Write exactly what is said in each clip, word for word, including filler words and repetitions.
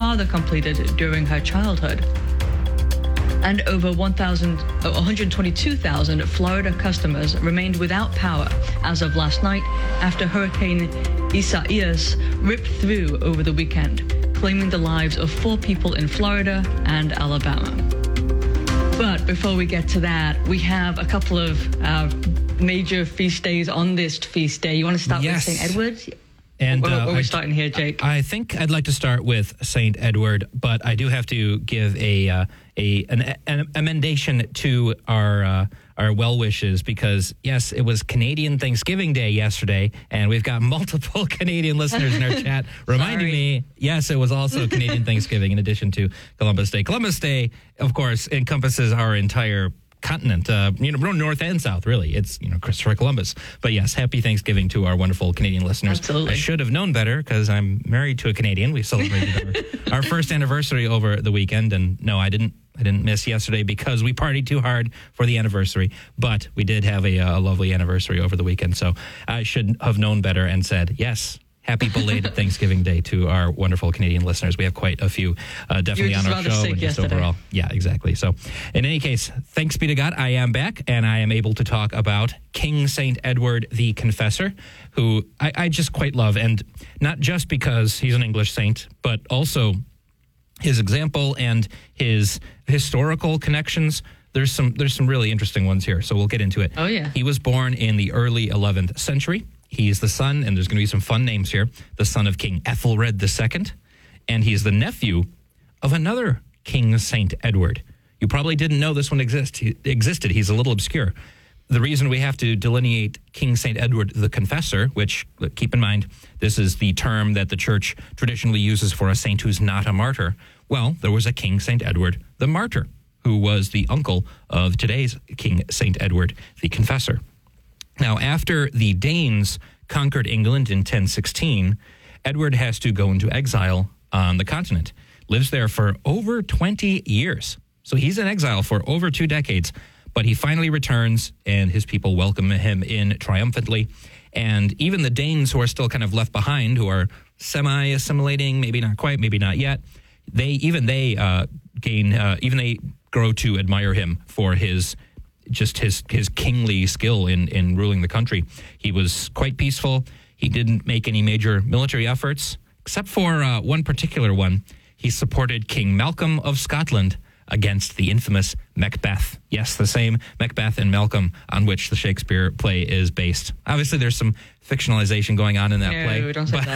father completed during her childhood. And over one hundred twenty-two thousand Florida customers remained without power as of last night after Hurricane Isaias ripped through over the weekend, claiming the lives of four people in Florida and Alabama. But before we get to that, we have a couple of uh, major feast days on this feast day. You want to start yes. with Saint Edward? And where, uh, where are we I, starting here, Jake? I think I'd like to start with Saint Edward, but I do have to give a uh, a an, an emendation to our uh, our well wishes, because yes, it was Canadian Thanksgiving Day yesterday, and we've got multiple Canadian listeners in our chat reminding me. Yes, it was also Canadian Thanksgiving in addition to Columbus Day. Columbus Day, of course, encompasses our entire continent, uh, you know, north and south, really. It's, you know, Christopher Columbus. But yes, happy Thanksgiving to our wonderful Canadian listeners. Absolutely. I should have known better because I'm married to a Canadian. We celebrated our, our first anniversary over the weekend, and no, I didn't. I didn't miss yesterday because we partied too hard for the anniversary, but we did have a, a lovely anniversary over the weekend. So I should have known better and said, yes, happy belated Thanksgiving Day to our wonderful Canadian listeners. We have quite a few uh, definitely on our show. And just yesterday. overall. Yeah, exactly. So in any case, thanks be to God, I am back and I am able to talk about King Saint Edward the Confessor, who I, I just quite love. And not just because he's an English saint, but also his example and his historical connections. There's some there's some really interesting ones here, so we'll get into it. Oh, yeah. He was born in the early eleventh century. He's the son, and there's going to be some fun names here, the son of King Ethelred the Second, and he's the nephew of another King Saint Edward. You probably didn't know this one exist, he, existed. He's a little obscure. The reason we have to delineate King Saint Edward the Confessor, which, keep in mind, this is the term that the church traditionally uses for a saint who's not a martyr. Well, there was a King Saint Edward the Martyr, who was the uncle of today's King Saint Edward the Confessor. Now, after the Danes conquered England in ten sixteen, Edward has to go into exile on the continent, lives there for over twenty years. So he's in exile for over two decades. But he finally returns, and his people welcome him in triumphantly. And even the Danes, who are still kind of left behind, who are semi-assimilating, maybe not quite, maybe not yet, they even they uh, gain, uh, even they grow to admire him for his just his his kingly skill in in ruling the country. He was quite peaceful. He didn't make any major military efforts, except for uh, one particular one. He supported King Malcolm of Scotland against the infamous Macbeth. Yes, the same Macbeth and Malcolm on which the Shakespeare play is based. Obviously, there's some fictionalization going on in that no, play. No, don't say but,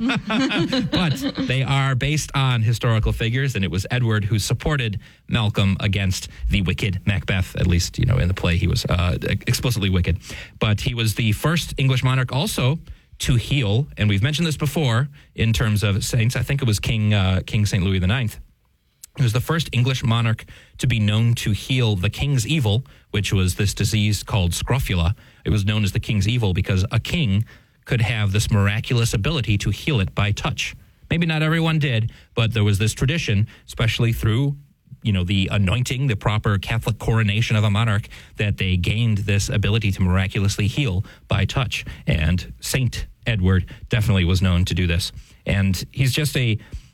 that. But they are based on historical figures, and it was Edward who supported Malcolm against the wicked Macbeth. At least, you know, in the play, he was uh, explicitly wicked. But he was the first English monarch also to heal, and we've mentioned this before in terms of saints. I think it was King uh, King Saint Louis the Ninth. He was the first English monarch to be known to heal the king's evil, which was this disease called scrofula. It was known as the king's evil because a king could have this miraculous ability to heal it by touch. Maybe not everyone did, but there was this tradition, especially through, you know, the anointing, the proper Catholic coronation of a monarch, that they gained this ability to miraculously heal by touch. And Saint Edward definitely was known to do this. And he's just a...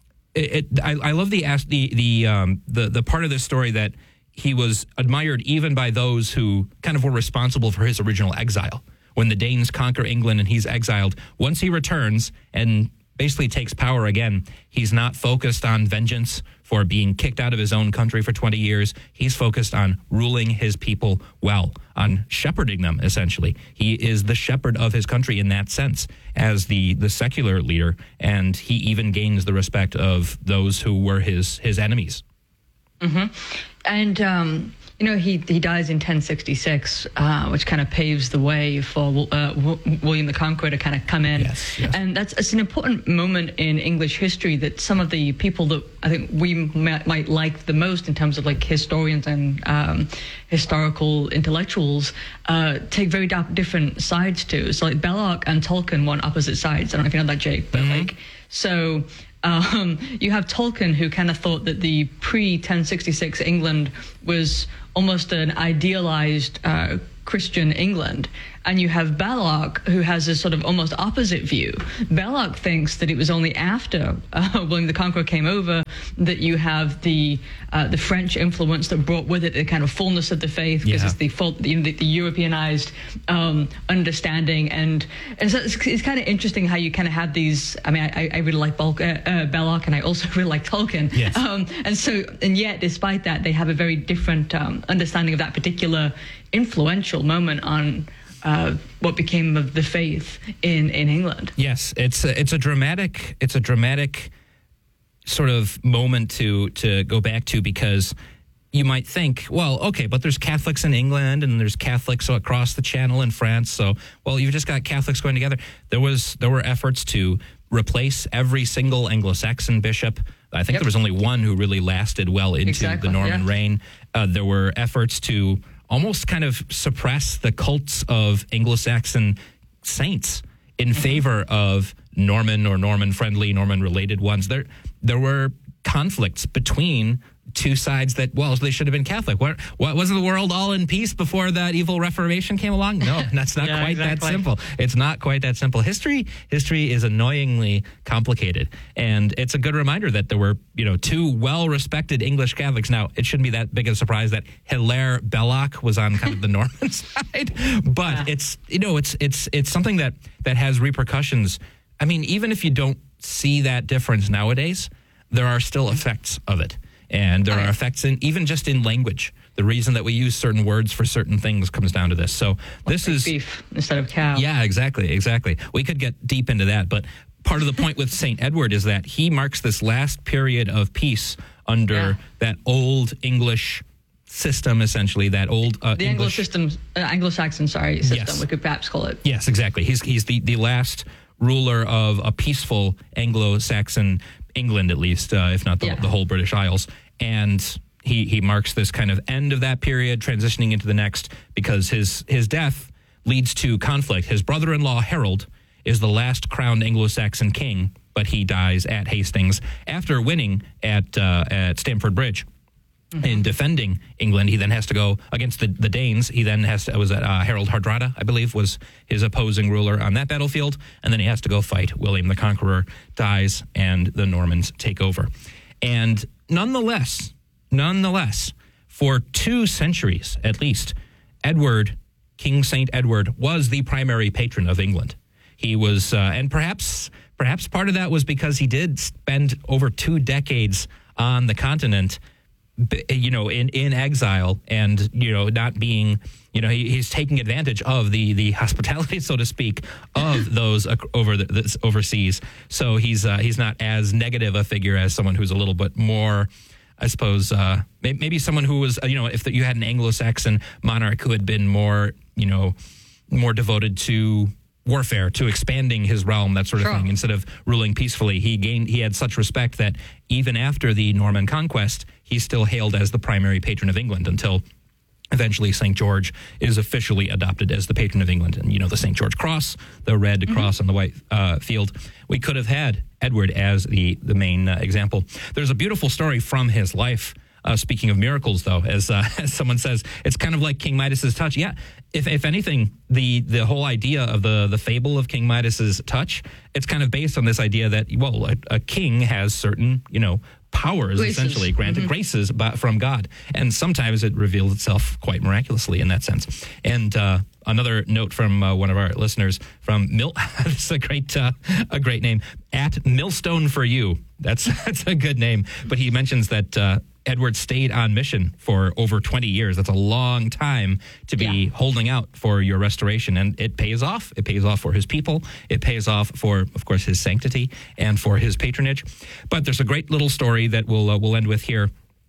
It, it, I, I love the the the, um, the the part of this story that he was admired even by those who kind of were responsible for his original exile. When the Danes conquer England and he's exiled, once he returns and basically takes power again, he's not focused on vengeance for being kicked out of his own country for twenty years. He's focused on ruling his people well, on shepherding them, essentially. He is the shepherd of his country in that sense as the, the secular leader, and he even gains the respect of those who were his, his enemies. Mm-hmm. And, um, you know, he he dies in ten sixty-six, uh, which kind of paves the way for uh, w- William the Conqueror to kind of come in. Yes, yes. And that's it's an important moment in English history that some of the people that I think we might, might like the most in terms of like historians and um, historical intellectuals uh, take very da- different sides to. So like Belloc and Tolkien were on opposite sides. I don't know if you know that, Jake, but mm-hmm. like, so... Um, you have Tolkien, who kind of thought that the pre-ten sixty-six England was almost an idealized uh, Christian England. And you have Belloc, who has this sort of almost opposite view. Belloc thinks that it was only after uh, William the Conqueror came over that you have the uh, the French influence that brought with it the kind of fullness of the faith, because Yeah. it's the full, the, the, the Europeanized um, understanding, and and so it's, it's kind of interesting how you kind of have these. I mean, I, I really like Bulk, uh, uh, Belloc, and I also really like Tolkien. Yes. Um, and so, and yet, despite that, they have a very different um, understanding of that particular influential moment on uh, what became of the faith in, in England. Yes, it's a, it's a dramatic it's a dramatic sort of moment to to go back to, because you might think, well, okay, but there's Catholics in England and there's Catholics across the Channel in France, so well, you've just got Catholics going together. There was there were efforts to replace every single Anglo-Saxon bishop. I think Yep. there was only one who really lasted well into Exactly, the Norman yeah. reign. Uh, there were efforts to almost kind of suppress the cults of Anglo-Saxon saints in Mm-hmm. favor of Norman or Norman-friendly, Norman-related ones. There, there were conflicts between two sides that, well, they should have been Catholic. What, what wasn't the world all in peace before that evil Reformation came along? No, that's not Yeah, quite that exactly. simple. It's not quite that simple. History, history is annoyingly complicated, and it's a good reminder that there were, you know, two well-respected English Catholics. Now, it shouldn't be that big a surprise that Hilaire Belloc was on kind of the Norman side, but Yeah. it's, you know, it's it's it's something that that has repercussions. I mean, even if you don't see that difference nowadays, there are still effects of it. And there Oh, are yeah. effects in even just in language. The reason that we use certain words for certain things comes down to this. So this Like is beef instead of cow. yeah, exactly, exactly. We could get deep into that, but part of the point with Saint Edward is that he marks this last period of peace under Yeah. that old English system, essentially. That old uh, The Anglo English system, uh, Anglo-Saxon, sorry, system, Yes. we could perhaps call it. Yes, exactly. He's he's the, the last ruler of a peaceful Anglo-Saxon England, at least, uh, if not the, Yeah. the whole British Isles. And he he marks this kind of end of that period, transitioning into the next, because his his death leads to conflict. His brother-in-law Harold is the last crowned Anglo-Saxon king, but he dies at Hastings after winning at uh, at Stamford Bridge. In defending England, he then has to go against the, the Danes. He then has to, it was uh, Harold Hardrada, I believe, was his opposing ruler on that battlefield. And then he has to go fight William the Conqueror, dies, and the Normans take over. And nonetheless, nonetheless, for two centuries at least, Edward, King Saint Edward, was the primary patron of England. He was, uh, and perhaps, perhaps part of that was because he did spend over two decades on the continent, b- you know, in, in exile, and, you know, not being, you know, he, he's taking advantage of the the hospitality, so to speak, of those ac- over the, this overseas. So he's uh, he's not as negative a figure as someone who's a little bit more, I suppose, uh, may- maybe someone who was, uh, you know, if you had an Anglo-Saxon monarch who had been more, you know, more devoted to warfare, to expanding his realm, that sort of Sure. thing, instead of ruling peacefully. He gained, he had such respect that even after the Norman conquest, he's still hailed as the primary patron of England until eventually Saint George is officially adopted as the patron of England. And, you know, the Saint George cross, the red Mm-hmm. cross on the white uh, field. We could have had Edward as the, the main uh, example. There's a beautiful story from his life. Uh, speaking of miracles, though, as uh, as someone says, it's kind of like King Midas's touch. Yeah, if if anything, the the whole idea of the the fable of King Midas's touch, it's kind of based on this idea that, well, a, a king has certain, you know, powers, Graces. essentially granted Mm-hmm. graces by, from God, and sometimes it reveals itself quite miraculously in that sense. And uh, another note from uh, one of our listeners from Mil, it's a great uh, a great name, at Millstone for You. That's that's a good name. But he mentions that Uh, Edward stayed on mission for over twenty years. That's a long time to be Yeah. holding out for your restoration. And it pays off. It pays off for his people. It pays off for, of course, his sanctity and for his patronage. But there's a great little story that we'll, uh, we'll end with here.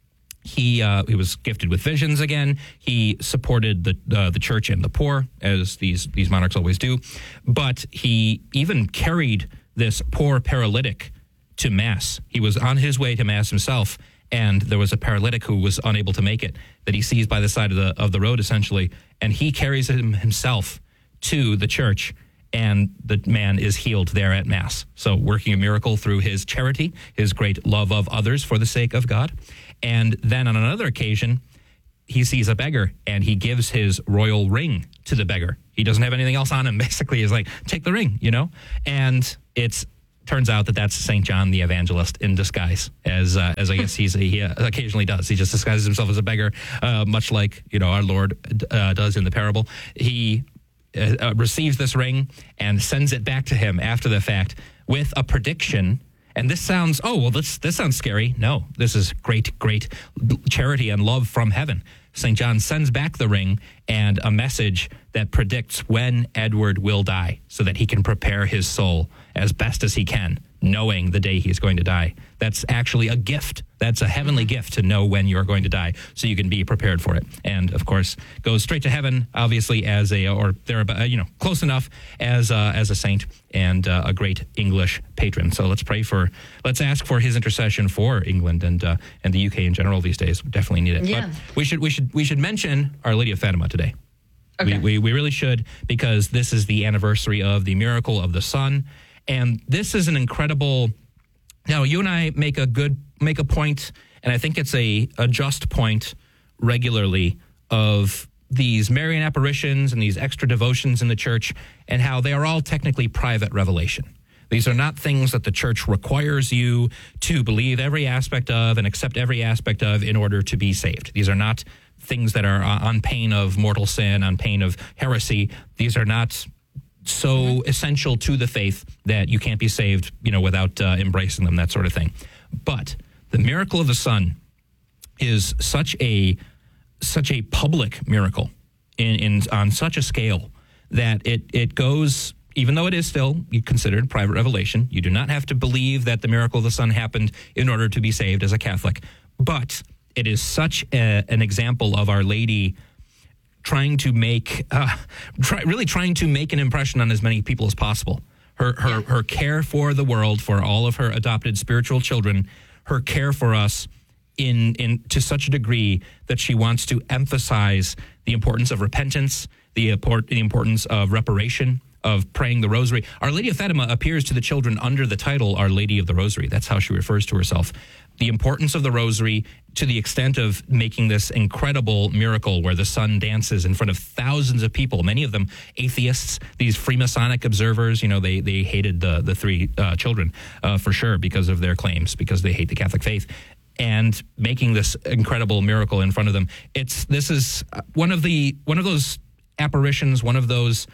He uh, he was gifted with visions again. He supported the uh, the church and the poor, as these, these monarchs always do. But he even carried this poor paralytic to Mass. He was on his way to Mass himself, and there was a paralytic who was unable to make it, that he sees by the side of the of the road, essentially, and he carries him himself to the church, and the man is healed there at Mass. So working a miracle through his charity, his great love of others for the sake of God. And then on another occasion, he sees a beggar, and he gives his royal ring to the beggar. He doesn't have anything else on him. Basically, he's like, take the ring, you know? And it's turns out that that's Saint John the Evangelist in disguise, as uh, as I guess he's, he uh, occasionally does. He just disguises himself as a beggar, uh, much like, you know, our Lord uh, does in the parable. He uh, uh, receives this ring and sends it back to him after the fact with a prediction. And this sounds, oh, well, this this sounds scary. No, this is great, great charity and love from heaven. Saint John sends back the ring and a message that predicts when Edward will die so that he can prepare his soul as best as he can, knowing the day he's going to die. That's actually a gift. That's a heavenly gift to know when you're going to die so you can be prepared for it. And, of course, goes straight to heaven, obviously, as a, or there, you know, close enough as uh, as a saint and uh, a great English patron. So let's pray for, let's ask for his intercession for England and uh, and the U K in general these days. We definitely need it. Yeah. But we should we should we should mention Our Lady of Fatima today. Okay. We, we we really should, because this is the anniversary of the miracle of the sun. And this is an incredible. Now, you and I make a good make a point, and I think it's a, a just point regularly, of these Marian apparitions and these extra devotions in the church, and how they are all technically private revelation. These are not things that the church requires you to believe every aspect of and accept every aspect of in order to be saved. These are not things that are on pain of mortal sin, on pain of heresy. These are not so mm-hmm. essential to the faith that you can't be saved, you know, without uh, embracing them, that sort of thing. But the miracle of the sun is such a such a public miracle in, in on such a scale that it it goes, even though it is still considered private revelation. You do not have to believe that the miracle of the sun happened in order to be saved as a Catholic. But it is such a, an example of Our Lady trying to make, uh, try, really trying to make an impression on as many people as possible. Her, her, her care for the world, for all of her adopted spiritual children, her care for us in, in to such a degree that she wants to emphasize the importance of repentance, the, import, the importance of reparation, of praying the rosary. Our Lady of Fatima appears to the children under the title Our Lady of the Rosary. That's how she refers to herself. The importance of the rosary, to the extent of making this incredible miracle where the sun dances in front of thousands of people, many of them atheists, these Freemasonic observers. You know, they they hated the, the three uh, children uh, for sure because of their claims, because they hate the Catholic faith. And making this incredible miracle in front of them. It's this is one of the one of those apparitions, one of those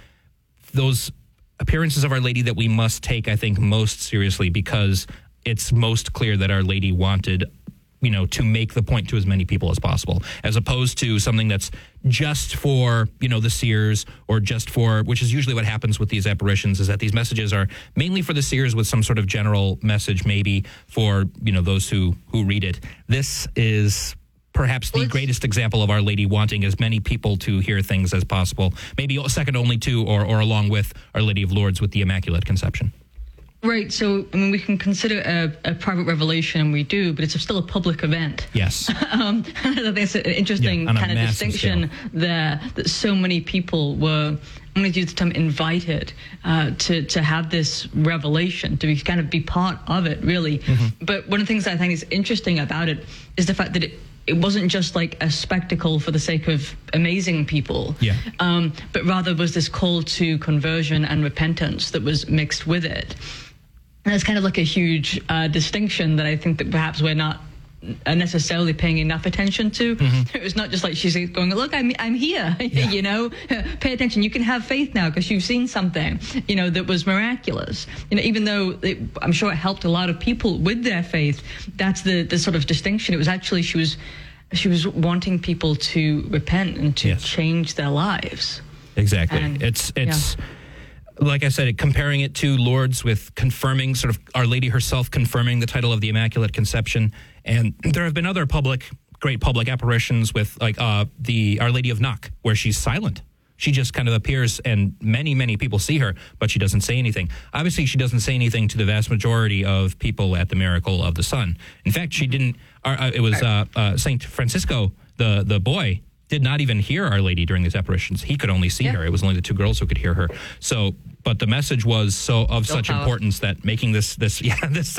those appearances of Our Lady that we must take, I think, most seriously, because it's most clear that Our Lady wanted, you know, to make the point to as many people as possible, as opposed to something that's just for, you know, the seers, or just for, which is usually what happens with these apparitions, is that these messages are mainly for the seers with some sort of general message, maybe for, you know, those who, who read it. This is perhaps the well, greatest example of Our Lady wanting as many people to hear things as possible, maybe second only to, or, or along with Our Lady of Lourdes with the Immaculate Conception. Right, so I mean, we can consider a, a private revelation, and we do, but it's still a public event. Yes. um, I think it's an interesting yeah, kind of distinction scale. there, that so many people were, I'm going to use the term invited, uh, to, to have this revelation, to be kind of be part of it, really. Mm-hmm. But one of the things I think is interesting about it is the fact that it, it wasn't just like a spectacle for the sake of amazing people, yeah. um, but rather was this call to conversion and repentance that was mixed with it. And it's kind of like a huge uh, distinction that I think that perhaps we're not necessarily paying enough attention to. Mm-hmm. It was not just like she's going, look, I'm I'm here, yeah. you know, pay attention. You can have faith now because you've seen something, you know, that was miraculous. You know, even though it, I'm sure it helped a lot of people with their faith, that's the, the sort of distinction. It was actually, she was, she was wanting people to repent and to yes. change their lives. Exactly. And, it's, it's, yeah. like I said, comparing it to Lourdes with confirming, sort of Our Lady herself confirming the title of the Immaculate Conception. And there have been other public, great public apparitions with like uh, the Our Lady of Knock, where she's silent. She just kind of appears and many, many people see her, but she doesn't say anything. Obviously, she doesn't say anything to the vast majority of people at the Miracle of the Sun. In fact, she didn't, uh, it was uh, uh, Saint Francisco, the, the boy, did not even hear Our Lady during these apparitions. He could only see yeah. her. It was only the two girls who could hear her. So, but the message was so of Still such power. importance that making this, this, yeah, this.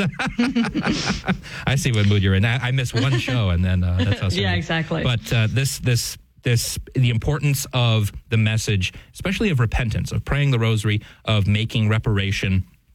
I see what mood you're in. I, I missed one show, and then uh, that's how. yeah, exactly. But uh, this, this, this, the importance of the message, especially of repentance, of praying the Rosary, of making reparation,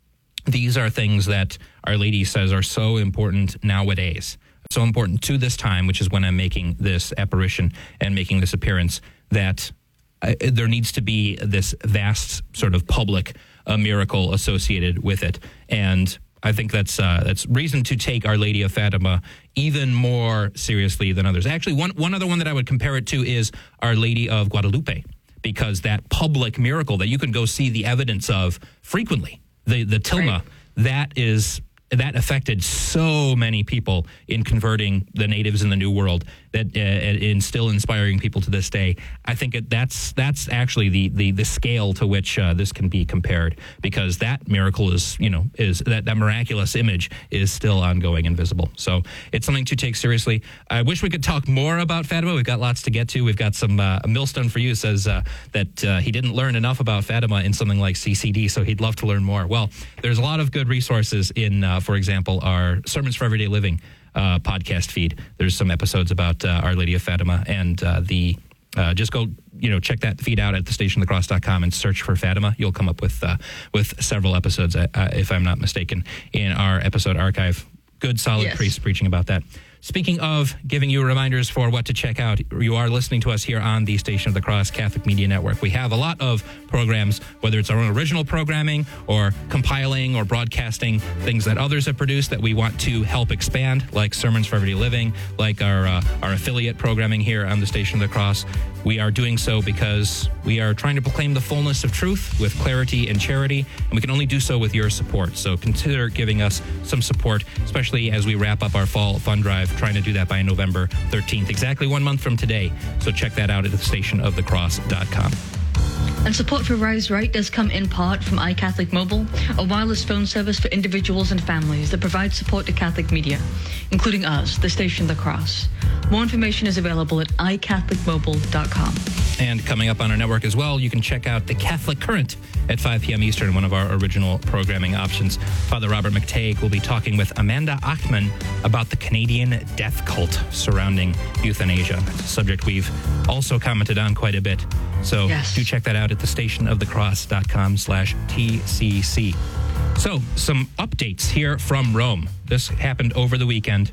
these are things that Our Lady says are so important nowadays, so important to this time, which is when I'm making this apparition and making this appearance, that uh, there needs to be this vast sort of public uh, miracle associated with it. And I think that's uh, that's reason to take Our Lady of Fatima even more seriously than others. Actually, one, one other one that I would compare it to is Our Lady of Guadalupe, because that public miracle that you can go see the evidence of frequently, the, the tilma, right. that is... that affected so many people in converting the natives in the New World, that uh, in still inspiring people to this day. I think it, that's that's actually the the, the scale to which uh, this can be compared, because that miracle is, you know, is that, that miraculous image is still ongoing and visible. So it's something to take seriously. I wish we could talk more about Fatima. We've got lots to get to. We've got some, uh, a millstone for you says uh, that uh, he didn't learn enough about Fatima in something like C C D, so he'd love to learn more. Well, there's a lot of good resources in, uh, for example, our Sermons for Everyday Living uh, podcast feed. There's some episodes about uh, Our Lady of Fatima, and uh, the uh, just go, you know, check that feed out at the station of the cross dot com and search for Fatima. You'll come up with uh, with several episodes, uh, if I'm not mistaken, in our episode archive. Good, solid yes. priests preaching about that. Speaking of giving you reminders for what to check out, you are listening to us here on the Station of the Cross Catholic Media Network. We have a lot of programs, whether it's our own original programming or compiling or broadcasting things that others have produced that we want to help expand, like Sermons for Everyday Living, like our uh, our affiliate programming here on the Station of the Cross. We are doing so because we are trying to proclaim the fullness of truth with clarity and charity, and we can only do so with your support. So consider giving us some support, especially as we wrap up our fall fund drive, trying to do that by November thirteenth, exactly one month from today. So check that out at the station of the cross dot com. And support for Rise Right does come in part from iCatholic Mobile, a wireless phone service for individuals and families that provides support to Catholic media, including us, the Station of the Cross. More information is available at i catholic mobile dot com. And coming up on our network as well, you can check out the Catholic Current at five p.m. Eastern, one of our original programming options. Father Robert McTague will be talking with Amanda Achman about the Canadian death cult surrounding euthanasia. That's a subject we've also commented on quite a bit. So yes. do check that out at the station of the cross dot com slash T C C. So some updates here from Rome. This happened over the weekend.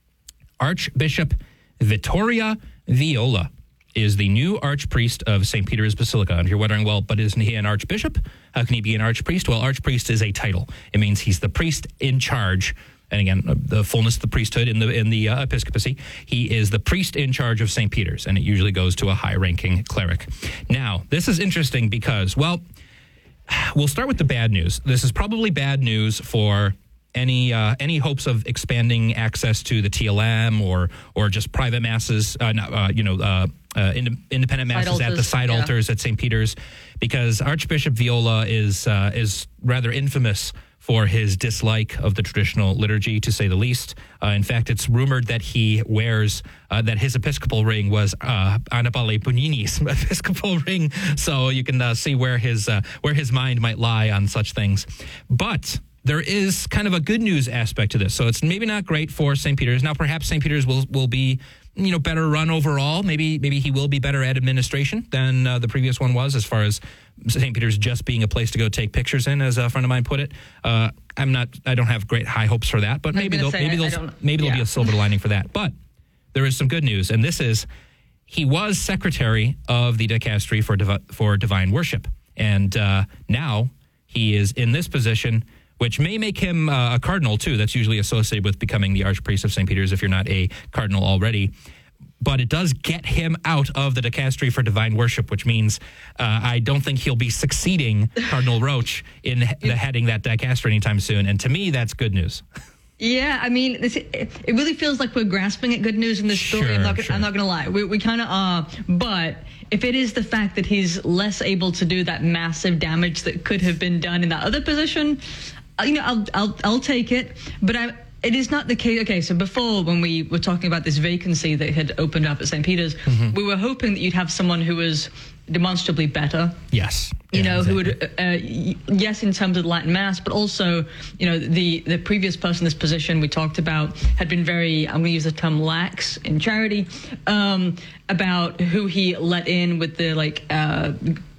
Archbishop Vittorio Viola is the new archpriest of Saint Peter's Basilica. And if you're wondering, well, but isn't he an archbishop? How can he be an archpriest? Well, archpriest is a title. It means he's the priest in charge. And again, the fullness of the priesthood in the in the uh, episcopacy. He is the priest in charge of Saint Peter's, and it usually goes to a high-ranking cleric. Now, this is interesting because, well, we'll start with the bad news. This is probably bad news for any uh, any hopes of expanding access to the T L M or or just private masses, uh, not, uh, you know, uh, uh, ind- independent masses at the side yeah. altars at Saint Peter's, because Archbishop Viola is uh, is rather infamous for his dislike of the traditional liturgy, to say the least. Uh, in fact, it's rumored that he wears, uh, that his Episcopal ring was uh, Annibale Bugnini's Episcopal ring, so you can uh, see where his uh, where his mind might lie on such things. But there is kind of a good news aspect to this. So it's maybe not great for Saint Peter's. Now, perhaps Saint Peter's will will be, you know, better run overall. Maybe maybe he will be better at administration than uh, the previous one was, as far as Saint Peter's just being a place to go take pictures in, as a friend of mine put it. Uh, I'm not. I don't have great high hopes for that, but maybe there'll, say, maybe I, there'll, I maybe yeah. there'll be a silver lining for that. But there is some good news, and this is he was secretary of the dicastery for divi- for divine worship, and uh, now he is in this position, which may make him uh, a cardinal, too. That's usually associated with becoming the archpriest of Saint Peter's if you're not a cardinal already. But it does get him out of the dicastery for divine worship, which means uh, I don't think he'll be succeeding Cardinal Roche in the heading that dicastery anytime soon. And to me, that's good news. Yeah, I mean, this, it, it really feels like we're grasping at good news in this story. Sure, I'm not, sure. I'm not going to lie. We, we kind of are. But if it is the fact that he's less able to do that massive damage that could have been done in that other position, you know, I'll I'll, I'll take it. But I. It is not the case. Okay, so before, when we were talking about this vacancy that had opened up at Saint Peter's, mm-hmm. we were hoping that you'd have someone who was demonstrably better. Yes. You yeah, know, exactly. who would, uh, yes, in terms of the Latin Mass, but also, you know, the, the previous person in this position we talked about had been very, I'm going to use the term lax in charity, um, about who he let in with the, like, uh,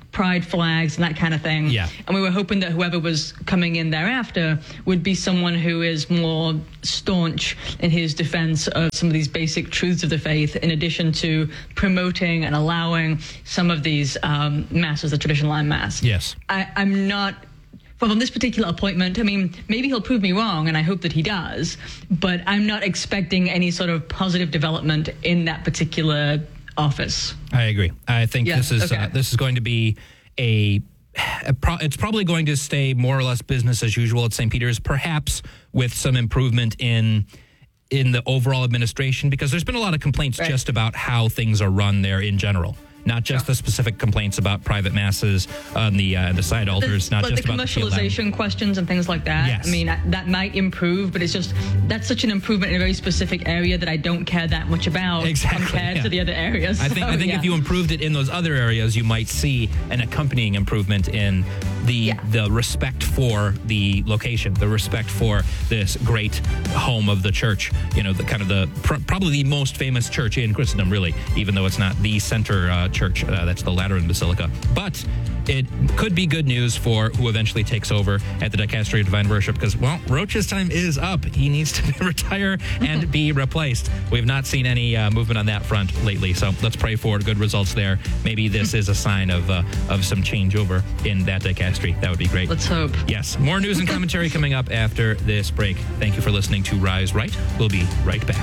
pride flags and that kind of thing. Yeah. And we were hoping that whoever was coming in thereafter would be someone who is more staunch in his defense of some of these basic truths of the faith, in addition to promoting and allowing some of these um, masses, the traditional and mass. Yes. I, I'm not... Well, on this particular appointment, I mean, maybe he'll prove me wrong, and I hope that he does, but I'm not expecting any sort of positive development in that particular office. I agree. I think Yeah, this is okay. uh, this is going to be a, a pro, it's probably going to stay more or less business as usual at Saint Peter's, perhaps with some improvement in in the overall administration, because there's been a lot of complaints Right. just about how things are run there in general. Not just the specific complaints about private masses on the uh, the side altars, not like just the about the field lamp. commercialization questions and things like that. Yes. I mean, I, that might improve, but it's just, that's such an improvement in a very specific area that I don't care that much about Exactly, compared yeah. to the other areas. I think So, I think yeah. if you improved it in those other areas, you might see an accompanying improvement in the Yeah. the respect for the location, the respect for this great home of the church. You know, the kind of the pr- probably the most famous church in Christendom, really, even though it's not the center uh, church. Uh, that's the Lateran Basilica, but it could be good news for who eventually takes over at the Dicastery of Divine Worship, because, well, Roach's time is up. He needs to retire and be replaced. We have not seen any uh, movement on that front lately, so let's pray for good results there. Maybe this is a sign of uh, of some changeover in that Dicastery. That would be great. Let's hope. Yes, more news and commentary coming up after this break. Thank you for listening to Rise Right. We'll be right back.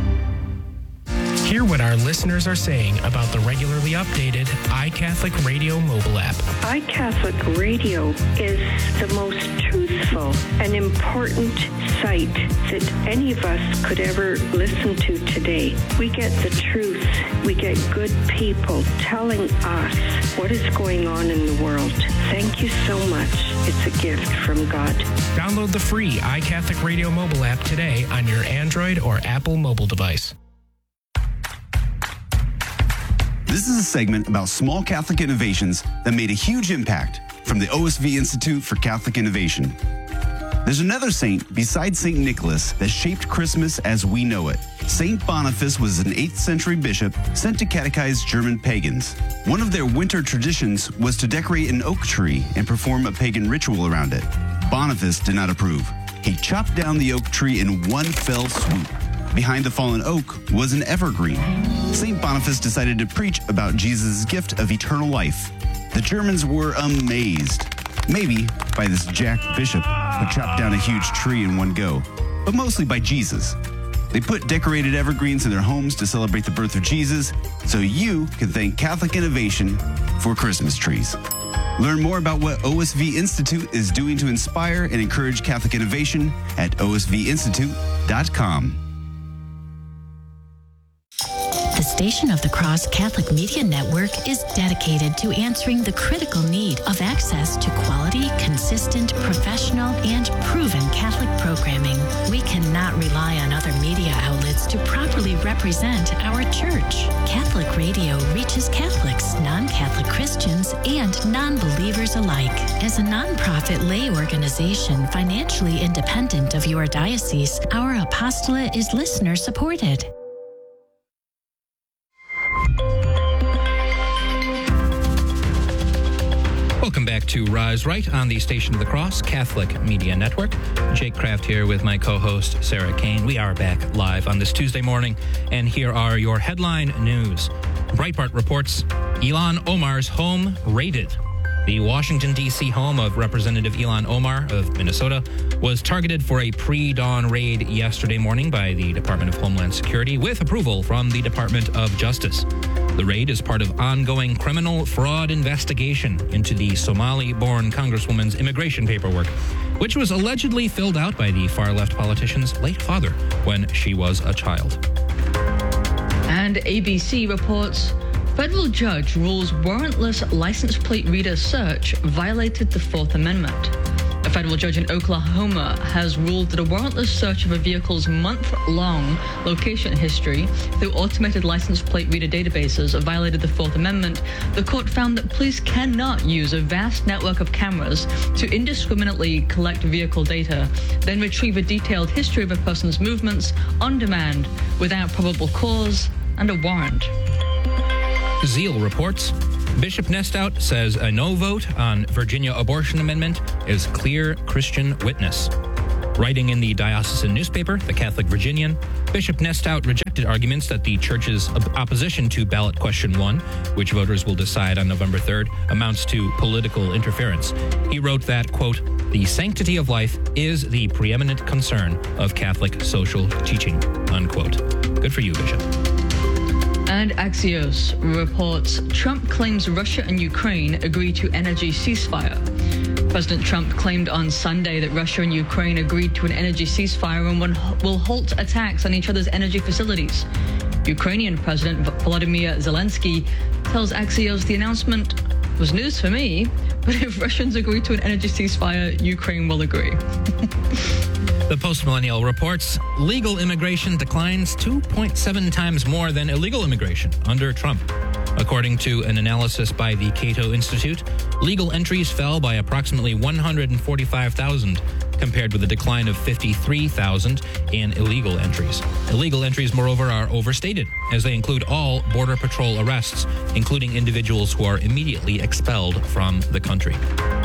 Hear what our listeners are saying about the regularly updated iCatholic Radio mobile app. iCatholic Radio is the most truthful and important site that any of us could ever listen to today. We get the truth. We get good people telling us what is going on in the world. Thank you so much. It's a gift from God. Download the free iCatholic Radio mobile app today on your Android or Apple mobile device. This is a segment about small Catholic innovations that made a huge impact from the O S V Institute for Catholic Innovation. There's another saint besides Saint Nicholas that shaped Christmas as we know it. Saint Boniface was an eighth century bishop sent to catechize German pagans. One of their winter traditions was to decorate an oak tree and perform a pagan ritual around it. Boniface did not approve. He chopped down the oak tree in one fell swoop. Behind the fallen oak was an evergreen. Saint Boniface decided to preach about Jesus' gift of eternal life. The Germans were amazed, maybe by this Jack Bishop who chopped down a huge tree in one go, but mostly by Jesus. They put decorated evergreens in their homes to celebrate the birth of Jesus, so you can thank Catholic innovation for Christmas trees. Learn more about what O S V Institute is doing to inspire and encourage Catholic innovation at O S V institute dot com. The Station of the Cross Catholic Media Network is dedicated to answering the critical need of access to quality, consistent, professional, and proven Catholic programming. We cannot rely on other media outlets to properly represent our church. Catholic radio reaches Catholics, non-Catholic Christians, and non-believers alike. As a nonprofit lay organization financially independent of your diocese, our apostolate is listener-supported. Welcome back to Rise Right on the Station of the Cross Catholic Media Network. Jake Kraft here with my co-host Sarah Kane. We are back live on this Tuesday morning, and here are your headline news. Breitbart reports Ilhan Omar's home raided. The Washington, D C home of Representative Ilhan Omar of Minnesota was targeted for a pre-dawn raid yesterday morning by the Department of Homeland Security with approval from the Department of Justice. The raid is part of ongoing criminal fraud investigation into the Somali-born Congresswoman's immigration paperwork, which was allegedly filled out by the far-left politician's late father when she was a child. And A B C reports federal judge rules warrantless license plate reader search violated the Fourth Amendment. A federal judge in Oklahoma has ruled that a warrantless search of a vehicle's month-long location history through automated license plate reader databases violated the Fourth Amendment. The court found that police cannot use a vast network of cameras to indiscriminately collect vehicle data, then retrieve a detailed history of a person's movements on demand without probable cause and a warrant. Zeal reports Bishop Nestout says a no vote on Virginia abortion amendment is clear Christian witness. Writing in the diocesan newspaper, The Catholic Virginian, Bishop Nestout rejected arguments that the church's op- opposition to ballot question one, which voters will decide on November third, amounts to political interference. He wrote that, quote, the sanctity of life is the preeminent concern of Catholic social teaching, unquote. Good for you, Bishop. And Axios reports Trump claims Russia and Ukraine agree to energy ceasefire. President Trump claimed on Sunday that Russia and Ukraine agreed to an energy ceasefire and will halt attacks on each other's energy facilities. Ukrainian President Volodymyr Zelensky tells Axios the announcement was news for me, but if Russians agree to an energy ceasefire, Ukraine will agree. The Post-Millennial reports legal immigration declines two point seven times more than illegal immigration under Trump. According to an analysis by the Cato Institute, legal entries fell by approximately one hundred forty-five thousand, compared with a decline of fifty-three thousand in illegal entries. Illegal entries, moreover, are overstated, as they include all Border Patrol arrests, including individuals who are immediately expelled from the country.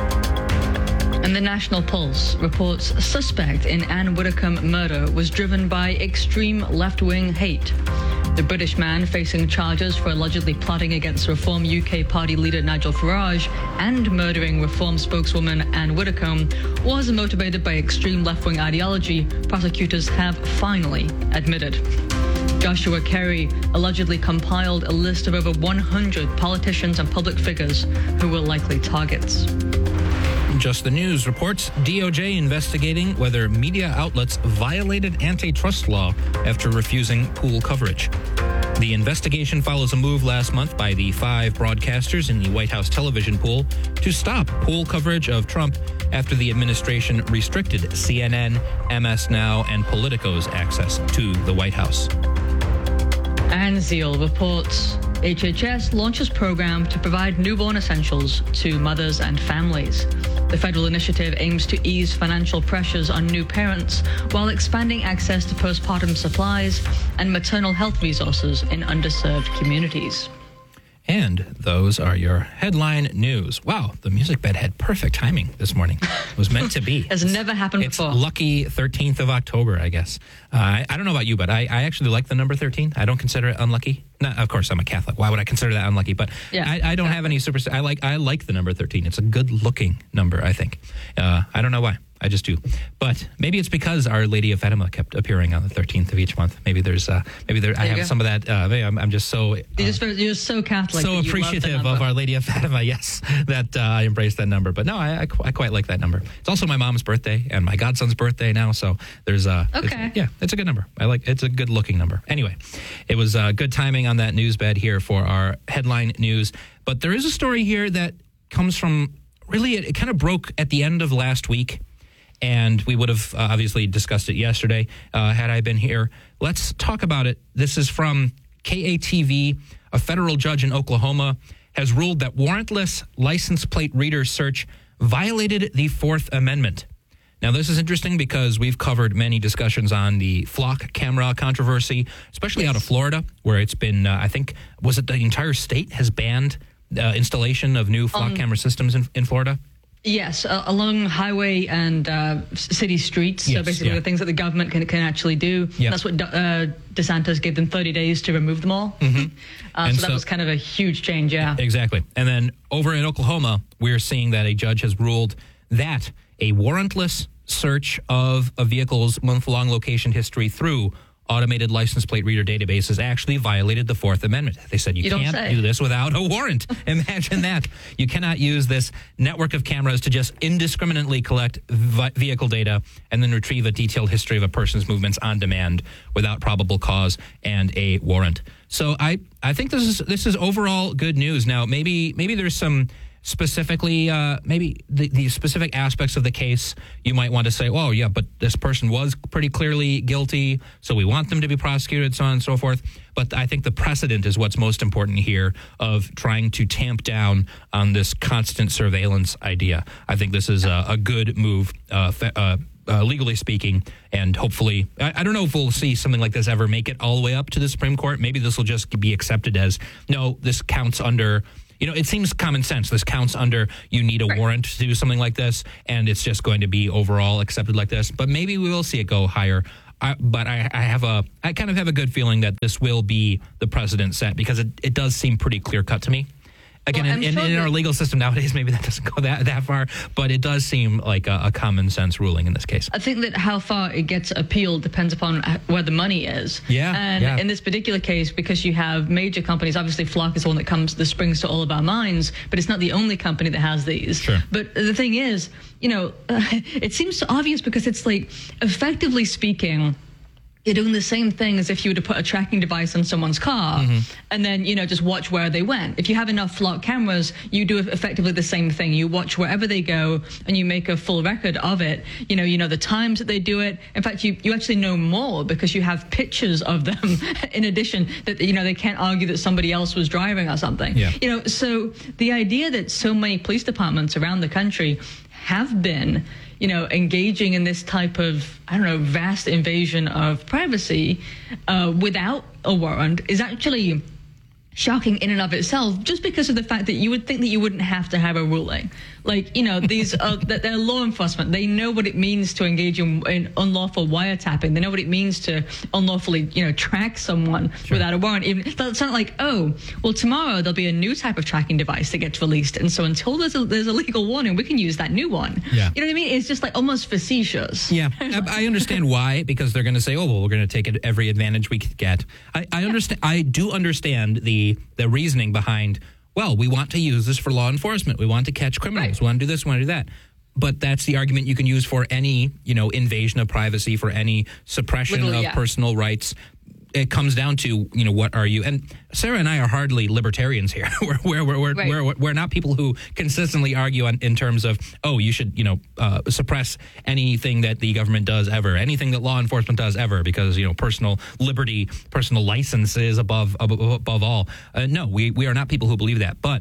And the National Pulse reports a suspect in Anne Widdecombe murder was driven by extreme left-wing hate. The British man facing charges for allegedly plotting against Reform U K party leader Nigel Farage and murdering Reform spokeswoman Anne Widdecombe was motivated by extreme left-wing ideology, prosecutors have finally admitted. Joshua Kerry allegedly compiled a list of over one hundred politicians and public figures who were likely targets. Just the News reports D O J investigating whether media outlets violated antitrust law after refusing pool coverage. The investigation follows a move last month by the five broadcasters in the White House television pool to stop pool coverage of Trump after the administration restricted C N N, M S Now, and Politico's access to the White House. And Zeal reports H H S launches program to provide newborn essentials to mothers and families. The federal initiative aims to ease financial pressures on new parents while expanding access to postpartum supplies and maternal health resources in underserved communities. And those are your headline news. Wow, the music bed had perfect timing this morning. It was meant to be. Has never happened it's before. It's lucky thirteenth of October, I guess. Uh, I, I don't know about you, but I, I actually like the number thirteen. I don't consider it unlucky. No, of course, I'm a Catholic. Why would I consider that unlucky? But yeah, I, I don't have any super. I like I like the number thirteen. It's a good-looking number, I think. Uh, I don't know why. I just do. But maybe it's because Our Lady of Fatima kept appearing on the thirteenth of each month. Maybe there's, uh, maybe there, I have go. some of that. Uh, maybe I'm, I'm just so, uh, you're, just, you're so Catholic. So appreciative of Our Lady of Fatima, yes, that uh, I embrace that number. But no, I, I, I quite like that number. It's also my mom's birthday and my godson's birthday now. So there's a, uh, okay. It's, yeah, it's a good number. I like, it's a good looking number. Anyway, it was uh, good timing on that news bed here for our headline news. But there is a story here that comes from really, it, it kind of broke at the end of last week. And we would have uh, obviously discussed it yesterday uh, had I been here. Let's talk about it. This is from K A T V. A federal judge in Oklahoma has ruled that warrantless license plate reader search violated the Fourth Amendment. Now, this is interesting because we've covered many discussions on the flock camera controversy, especially yes. out of Florida, where it's been, uh, I think, was it the entire state has banned uh, installation of new flock um, camera systems in, in Florida? Yes, uh, along highway and uh, city streets. Yes, so basically yeah. the things that the government can, can actually do. Yep. That's what uh, DeSantis gave them thirty days to remove them all. Mm-hmm. uh, so that so, was kind of a huge change, yeah. Exactly. And then over in Oklahoma, we're seeing that a judge has ruled that a warrantless search of a vehicle's month-long location history through automated license plate reader databases actually violated the Fourth Amendment. They said you, you can't do this without a warrant. Imagine that. You cannot use this network of cameras to just indiscriminately collect vi- vehicle data and then retrieve a detailed history of a person's movements on demand without probable cause and a warrant. So I, I think this is this is overall good news. Now, maybe maybe there's some specifically, uh, maybe the, the specific aspects of the case, you might want to say, oh, yeah, but this person was pretty clearly guilty, so we want them to be prosecuted, so on and so forth. But I think the precedent is what's most important here of trying to tamp down on this constant surveillance idea. I think this is a, a good move, uh, fe- uh, uh, legally speaking, and hopefully, I, I don't know if we'll see something like this ever make it all the way up to the Supreme Court. Maybe this will just be accepted as, no, this counts under you know, it seems common sense. This counts under you need a Right. warrant to do something like this, and it's just going to be overall accepted like this. But maybe we will see it go higher. I, but I, I have a, I kind of have a good feeling that this will be the precedent set because it, it does seem pretty clear cut to me. Again, Well, in, I'm in, sure in that- our legal system nowadays, maybe that doesn't go that, that far, but it does seem like a, a common sense ruling in this case. I think that how far it gets appealed depends upon h- where the money is. Yeah, And yeah. in this particular case, because you have major companies, obviously Flock is the one that comes, that springs to all of our minds, but it's not the only company that has these. Sure. But the thing is, you know, uh, it seems so obvious because it's like, effectively speaking, you're doing the same thing as if you were to put a tracking device on someone's car Mm-hmm. and then, you know, just watch where they went. If you have enough Flock cameras, you do effectively the same thing. You watch wherever they go and you make a full record of it. You know, you know the times that they do it. In fact, you, you actually know more because you have pictures of them in addition that, you know, they can't argue that somebody else was driving or something. Yeah. You know, so the idea that so many police departments around the country have been, you know, engaging in this type of, I don't know, vast invasion of privacy uh, without a warrant is actually shocking in and of itself, just because of the fact that you would think that you wouldn't have to have a ruling. Like, you know, these are, that they're law enforcement. They know what it means to engage in, in unlawful wiretapping. They know what it means to unlawfully, you know, track someone Sure. without a warrant. Even it's not like, oh, well, tomorrow there'll be a new type of tracking device that gets released, and so until there's a, there's a legal warning, we can use that new one. Yeah. You know what I mean? It's just like almost facetious. Yeah, I I understand why, because they're going to say, "Oh, well, we're going to take it every advantage we could get." I, I understand. I do understand the the reasoning behind. Well, we want to use this for law enforcement. We want to catch criminals. Right. We want to do this. We want to do that. But that's the argument you can use for any, you know, invasion of privacy, for any suppression Literally, of yeah. personal rights. It comes down to, you know, what are you? And Sarah and I are hardly libertarians here. we're, we're, we're, we're, Right. we're, we're not people who consistently argue on, in terms of, oh, you should, you know, uh, suppress anything that the government does ever, anything that law enforcement does ever, because, you know, personal liberty, personal license is above, above, above all. Uh, no, we, we are not people who believe that. But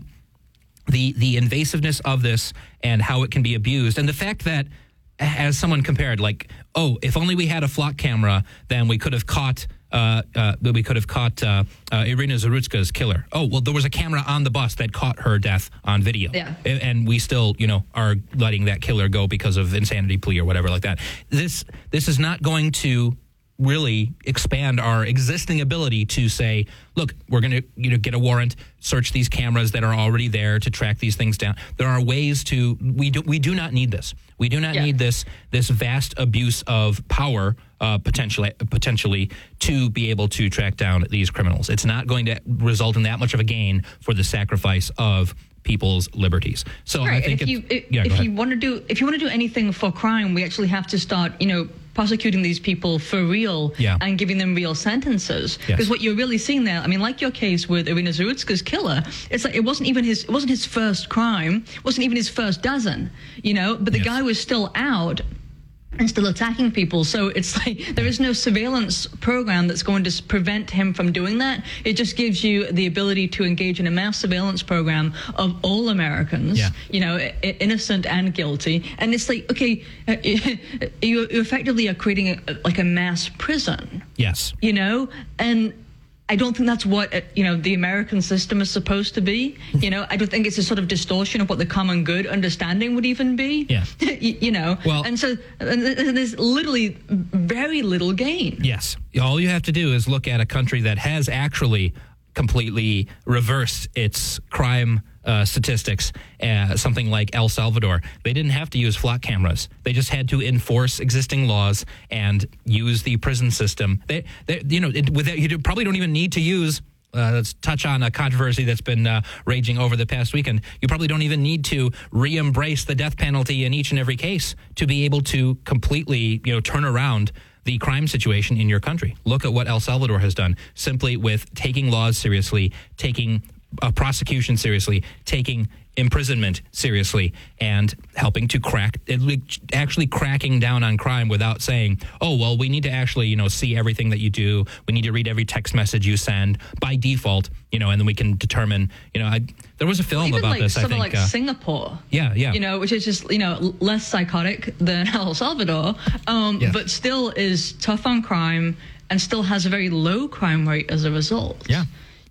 the the invasiveness of this and how it can be abused, and the fact that, as someone compared, like, oh, if only we had a Flock camera, then we could have caught uh, uh, we could have caught uh, uh, Irina Zarutska's killer. Oh, well, there was a camera on the bus that caught her death on video. Yeah. A- And we still, you know, are letting that killer go because of insanity plea or whatever like that. This this is not going to really expand our existing ability to say, look, we're going to, you know, get a warrant, search these cameras that are already there to track these things down. There are ways to, we do, we do not need this. We do not Yeah. need this, this vast abuse of power, uh, potentially, potentially to be able to track down these criminals. It's not going to result in that much of a gain for the sacrifice of people's liberties. So Right. I think if it's, you if, yeah, go if ahead. you want to do if you want to do anything for crime, we actually have to start, you know, prosecuting these people for real Yeah. and giving them real sentences. Yes. Because what you're really seeing there, I mean, like your case with Irina Zarutska's killer, it's like it wasn't even his it wasn't his first crime, wasn't even his first dozen, you know, but the Yes. guy was still out and still attacking people. So it's like there is no surveillance program that's going to s- prevent him from doing that. It just gives you the ability to engage in a mass surveillance program of all Americans, Yeah. you know, i- innocent and guilty. And it's like, okay, uh, you, you effectively are creating a, like a mass prison, Yes. you know, and I don't think that's what, uh, you know, the American system is supposed to be. You know, I don't think it's a sort of distortion of what the common good understanding would even be. Yeah. you, you know, Well- and so and th- there's literally very little gain. Yes. All you have to do is look at a country that has actually completely reversed its crime uh, statistics, uh, something like El Salvador. They didn't have to use Flock cameras. They just had to enforce existing laws and use the prison system. They, they you know, it, with that, you probably don't even need to use Uh, let's touch on a controversy that's been uh, raging over the past weekend. You probably don't even need to re-embrace the death penalty in each and every case to be able to completely, you know, turn around the crime situation in your country. Look at what El Salvador has done, simply with taking laws seriously, taking a prosecution seriously, taking imprisonment seriously, and helping to crack, actually cracking down on crime without saying, oh, well, we need to actually, you know, see everything that you do. We need to read every text message you send by default, you know, and then we can determine, you know, I, there was a film Even about like this, I something think. like uh, Singapore. yeah, yeah. You know, which is just, you know, l- less psychotic than El Salvador, um, Yeah. but still is tough on crime and still has a very low crime rate as a result. Yeah.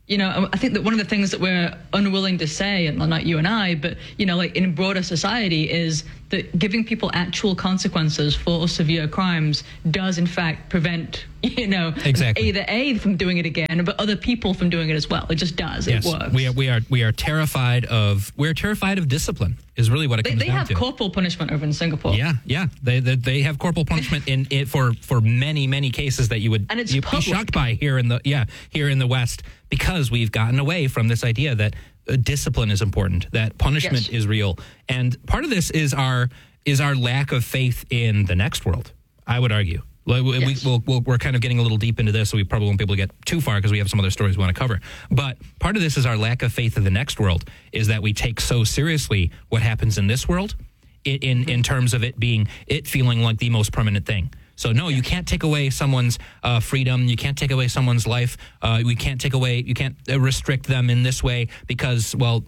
you know, I think that one of the things that we're unwilling to say, and not you and I, but, you know, like in broader society, is that giving people actual consequences for severe crimes does, in fact, prevent, you know, exactly. either A, from doing it again, but other people from doing it as well. It just does. Yes. It works. We are, we are, we are terrified of, we're terrified of discipline, is really what it They, comes they down have to. corporal punishment over in Singapore. Yeah, yeah. They they, they have corporal punishment in it for, for many, many cases that you would And it's you'd be public. shocked by here in the yeah here in the West, because we've gotten away from this idea that uh, discipline is important, that punishment Yes. is real, and part of this is our is our lack of faith in the next world. I would argue. Like, we, Yes. we, we'll, we'll, we're kind of getting a little deep into this, so we probably won't be able to get too far because we have some other stories we want to cover. But part of this is our lack of faith in the next world, is that we take so seriously what happens in this world in, in, in terms of it being, it feeling like the most permanent thing. So no, you can't take away someone's uh, freedom. You can't take away someone's life. Uh, we can't take away, you can't uh, restrict them in this way because, well,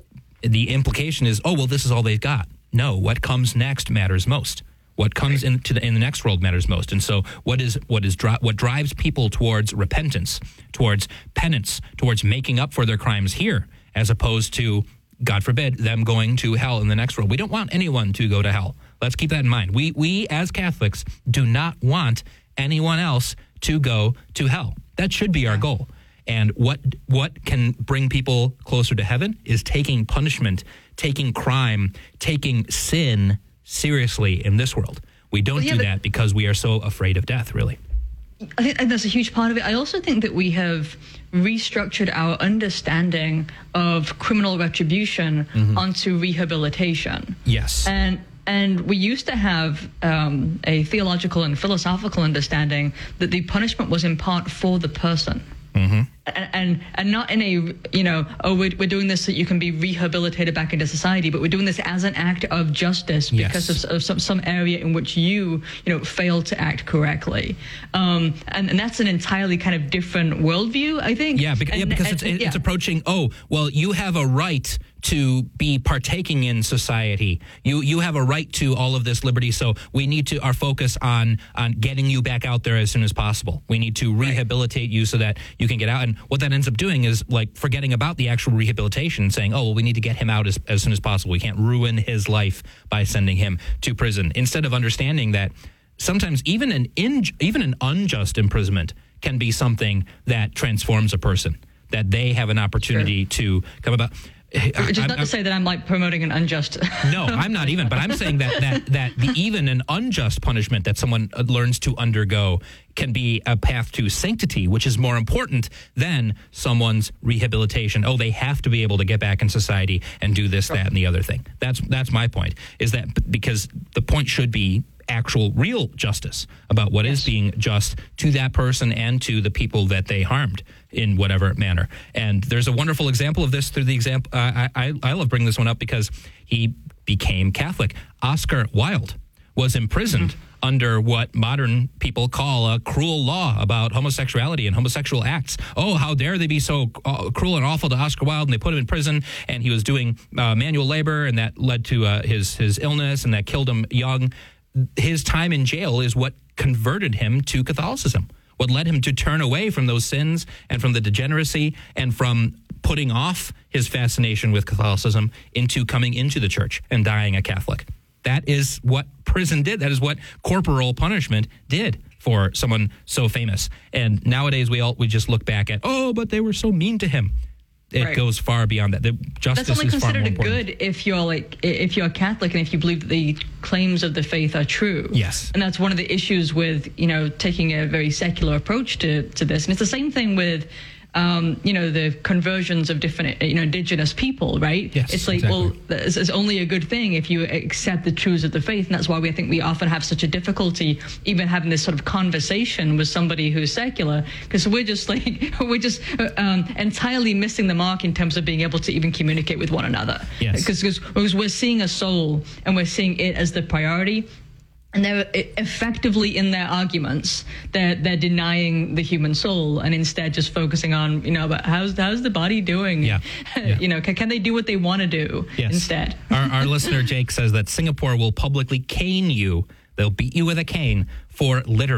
the implication is, oh, well, this is all they've got. No, what comes next matters most. What comes into the in the next world matters most, and so what is what is dri- what drives people towards repentance, towards penance, towards making up for their crimes here, as opposed to, God forbid, them going to hell in the next world. We don't want anyone to go to hell. Let's keep that in mind. We we as Catholics do not want anyone else to go to hell. That should be our goal. And what what can bring people closer to heaven is taking punishment, taking crime, taking sin seriously in this world. We don't Well, yeah, do but- that because we are so afraid of death, really. I think that's a huge part of it. I also think that we have restructured our understanding of criminal retribution Mm-hmm. onto rehabilitation. Yes. And and we used to have um, a theological and philosophical understanding that the punishment was in part for the person. Mm-hmm. And, and and not in a, you know, oh, we're, we're doing this so you can be rehabilitated back into society, but we're doing this as an act of justice because Yes. of, of some, some area in which you, you know, failed to act correctly. Um, and, and that's an entirely kind of different worldview, I think. Yeah, because, yeah, And- because and- it's, it's yeah. approaching, oh, well, you have a right to be partaking in society. You you have a right to all of this liberty, so we need to our focus on on getting you back out there as soon as possible. We need to rehabilitate you so that you can get out. And what that ends up doing is like forgetting about the actual rehabilitation and saying, oh, well, we need to get him out as, as soon as possible. We can't ruin his life by sending him to prison. Instead of understanding that sometimes even an in, even an unjust imprisonment can be something that transforms a person, that they have an opportunity to come about. Which is I'm- not to I'm- say that I'm like promoting an unjust. no, I'm not even, but I'm saying that that that the, even an unjust punishment that someone uh, learns to undergo can be a path to sanctity, which is more important than someone's rehabilitation. Oh, they have to be able to get back in society and do this, that, and the other thing. That's that's my point. Is that b- because the point should be actual real justice about what is being just to that person and to the people that they harmed in whatever manner. And there's a wonderful example of this through the example. Uh, I, I, I love bringing this one up because he became Catholic. Oscar Wilde was imprisoned mm-hmm. under what modern people call a cruel law about homosexuality and homosexual acts. Oh, how dare they be so uh, cruel and awful to Oscar Wilde, and they put him in prison, and he was doing uh, manual labor, and that led to uh, his, his illness, and that killed him young. His time in jail is what converted him to Catholicism, what led him to turn away from those sins and from the degeneracy and from putting off his fascination with Catholicism into coming into the church and dying a Catholic. That is what prison did. That is what corporal punishment did for someone so famous. And nowadays we all we just look back at, oh, but they were so mean to him. It Right. goes far beyond that. The justice That's only is far more considered a important. good if you're like if you're a Catholic and if you believe that the claims of the faith are true. Yes. And that's one of the issues with, you know, taking a very secular approach to, to this. And it's the same thing with um, you know, the conversions of different, you know, indigenous people, right? Yes, it's like, exactly. well, it's, it's only a good thing if you accept the truths of the faith. And that's why we I think we often have such a difficulty even having this sort of conversation with somebody who's secular, because we're just like, we're just uh, um, entirely missing the mark in terms of being able to even communicate with one another. Yes. Because because we're seeing a soul and we're seeing it as the priority. And they're effectively in their arguments, they're they're denying the human soul and instead just focusing on, you know, but how's how's the body doing? Yeah. Yeah. You know, can, can they do what they want to do Yes. instead? our, our listener, Jake, says that Singapore will publicly cane you. They'll beat you with a cane for littering.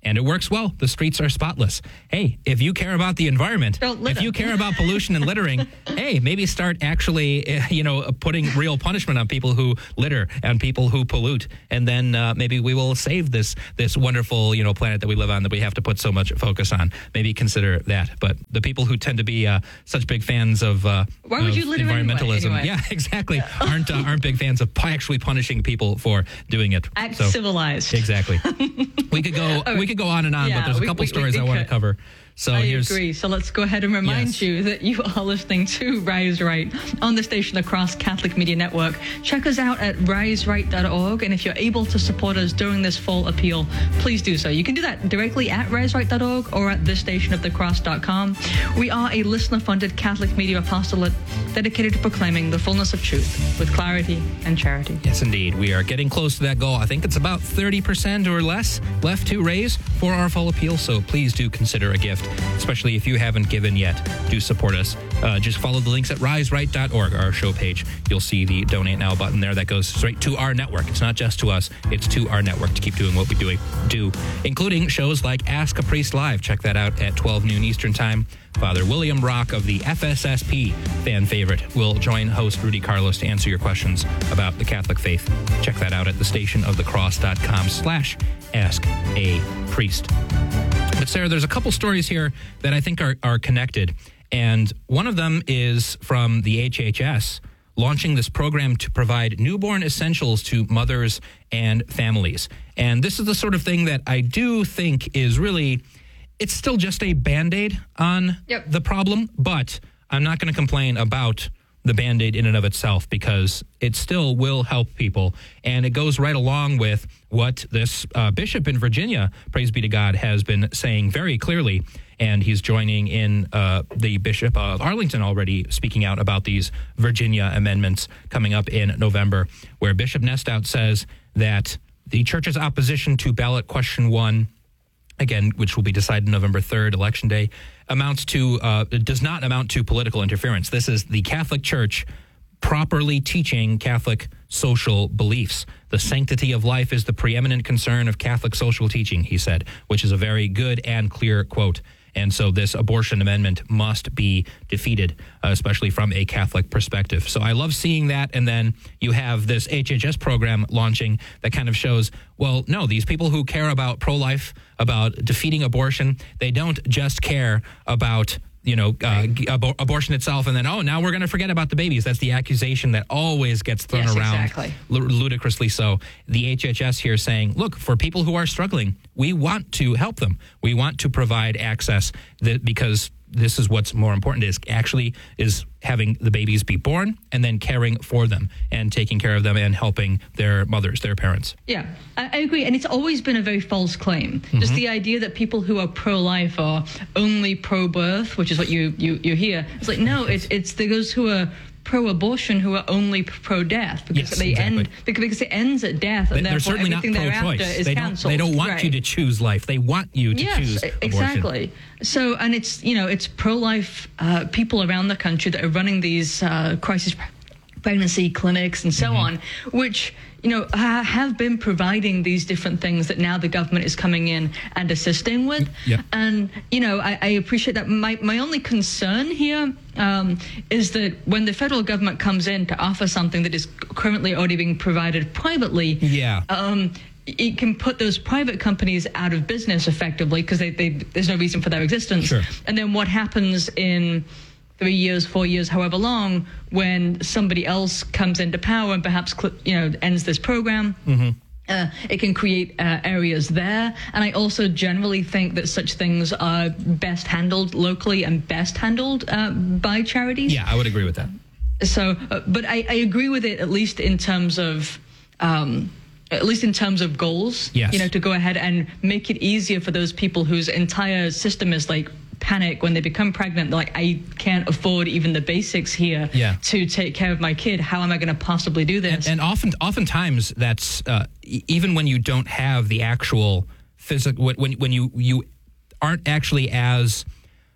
And it works well. The streets are spotless. Hey, if you care about the environment, Don't litter. if you care about pollution and littering, hey, maybe start actually, uh, you know, putting real punishment on people who litter and people who pollute. And then uh, maybe we will save this this wonderful, you know, planet that we live on that we have to put so much focus on. Maybe consider that. But the people who tend to be uh, such big fans of, uh, Why would of you litter anyway, environmentalism, anyway? yeah, exactly, aren't uh, aren't big fans of pu- actually punishing people for doing it. Act So- civilized. Exactly. We could go. Oh, we could go on and on, yeah, but there's a we- couple we- stories we I want to could. cover. So I here's. agree. So let's go ahead and remind Yes. you that you are listening to Rise Right on the station across Catholic Media Network. Check us out at rise right dot org, and if you're able to support us during this fall appeal, please do so. You can do that directly at rise right dot org or at the station of the cross dot com. We are a listener-funded Catholic media apostolate dedicated to proclaiming the fullness of truth with clarity and charity. Yes, indeed. We are getting close to that goal. I think it's about thirty percent or less left to raise for our fall appeal. So please do consider a gift, especially if you haven't given yet. Do support us. Uh, just follow the links at rise right dot org, our show page. You'll see the Donate Now button there that goes straight to our network. It's not just to us, it's to our network to keep doing what we do, do including shows like Ask a Priest Live. Check that out at twelve noon Eastern Time. Father William Rock of the F S S P, fan favorite, will join host Rudy Carlos to answer your questions about the Catholic faith. Check that out at the station of the cross dot com slash ask a priest. But Sarah, there's a couple stories here that I think are, are connected. And one of them is from the H H S launching this program to provide newborn essentials to mothers and families. And this is the sort of thing that I do think is really, it's still just a Band-Aid on Yep. the problem, but I'm not going to complain about the Band-Aid in and of itself because it still will help people. And it goes right along with what this uh, bishop in Virginia, praise be to God, has been saying very clearly. And he's joining in uh, the Bishop of Arlington already speaking out about these Virginia amendments coming up in November, where Bishop Nestout says that the church's opposition to ballot question one, again, which will be decided November third, Election Day, amounts to, uh, does not amount to political interference. This is the Catholic Church properly teaching Catholic social beliefs. The sanctity of life is the preeminent concern of Catholic social teaching, he said, which is a very good and clear quote. And so this abortion amendment must be defeated, uh, especially from a Catholic perspective. So I love seeing that. And then you have this H H S program launching that kind of shows, well, no, these people who care about pro-life, about defeating abortion, they don't just care about, you know, uh, ab- abortion itself, and then, oh, now we're going to forget about the babies. That's the accusation that always gets thrown Yes, around, exactly. l- ludicrously so. The H H S here saying, look, for people who are struggling, we want to help them. We want to provide access that, because this is what's more important, is actually is having the babies be born and then caring for them and taking care of them and helping their mothers, their parents. Yeah, I, I agree. And it's always been a very false claim. Mm-hmm. Just the idea that people who are pro-life are only pro-birth, which is what you, you, you hear. It's like, no, it's, it's those who are pro-abortion who are only pro-death because Yes, they exactly. end because, because it ends at death, and They're therefore certainly not everything pro-choice. thereafter is They don't, cancelled. they don't want Right. you to choose life. They want you to Yes, choose abortion. exactly. So, and it's, you know, it's pro-life uh, people around the country that are running these uh, crisis pregnancy clinics and so Mm-hmm. on, which, you know, ha- have been providing these different things that now the government is coming in and assisting with. Yep. And, you know, I, I appreciate that. My, my only concern here um, is that when the federal government comes in to offer something that is currently already being provided privately, Yeah. um, it can put those private companies out of business effectively because they, they, there's no reason for their existence. Sure. And then what happens in three years, four years, however long, when somebody else comes into power and perhaps, cl- you know, ends this program, Mm-hmm. uh, it can create uh, areas there. And I also generally think that such things are best handled locally and best handled uh, by charities. Yeah, I would agree with that. So, uh, but I, I agree with it, at least in terms of, um, at least in terms of goals, Yes. you know, to go ahead and make it easier for those people whose entire system is like panic when they become pregnant. They're like, I can't afford even the basics here Yeah. to take care of my kid. How am I going to possibly do this? And, and often, oftentimes, that's uh, e- even when you don't have the actual physical, when when you you aren't actually as